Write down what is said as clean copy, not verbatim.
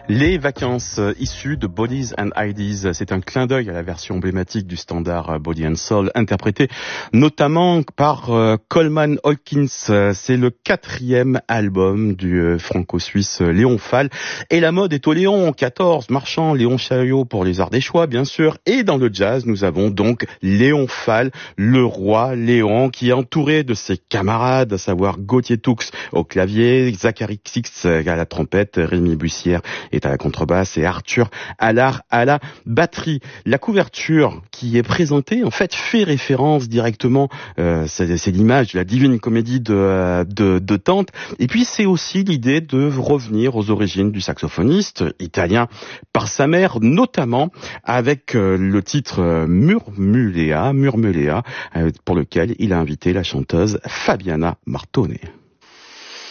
Les vacances issues de Bodies and IDs, c'est un clin d'œil à la version emblématique du standard Body and Soul, interprété notamment par Coleman Hawkins. C'est le 4e album du franco-suisse Léon Fall. Et la mode est au Léon, 14 marchand, Léon Chariot pour les Ardéchois, bien sûr. Et dans le jazz, nous avons donc Léon Fall, le roi Léon, qui est entouré de ses camarades, à savoir Gauthier Toux au clavier, Zachary Six à la trompette, Rémi Bussière est à la contrebasse et Arthur Allard à la batterie. La couverture qui est présentée, en fait, fait référence directement, c'est l'image de la Divine Comédie de Dante. Et puis, c'est aussi l'idée de revenir aux origines du saxophoniste italien par sa mère, notamment avec le titre Murmulea, pour lequel il a invité la chanteuse Fabiana Martone.